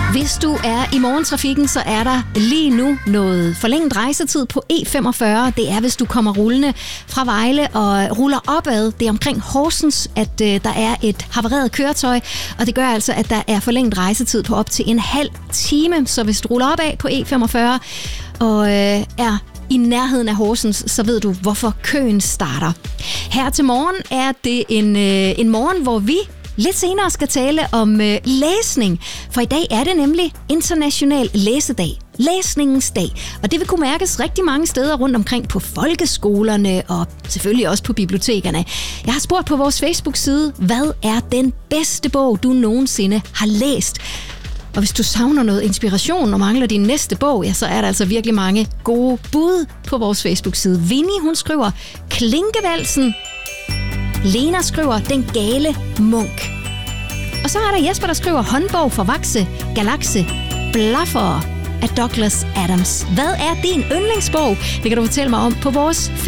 Hvis du er i morgentrafikken, så er der lige nu noget forlænget rejsetid på E45. Det er, hvis du kommer rullende fra Vejle og ruller opad. Det er omkring Horsens, at der er et havareret køretøj, og det gør altså, at der er forlænget rejsetid på op til en halv time. Så hvis du ruller opad på E45 og er i nærheden af Horsens, så ved du, hvorfor køen starter. Her til morgen er det en morgen, hvor vi lidt senere skal tale om læsning, for i dag er det nemlig International Læsedag. Læsningens dag. Og det vil kunne mærkes rigtig mange steder rundt omkring på folkeskolerne og selvfølgelig også på bibliotekerne. Jeg har spurgt på vores Facebook-side, hvad er den bedste bog, du nogensinde har læst? Og hvis du savner noget inspiration og mangler din næste bog, ja, så er der altså virkelig mange gode bud på vores Facebook-side. Winnie, hun skriver Klinkevalsen. Lena skriver Den gale munk. Og så er der Jesper, der skriver Håndbog for Vakse, Galakse, Blaffer af Douglas Adams. Hvad er din yndlingsbog? Det kan du fortælle mig om på vores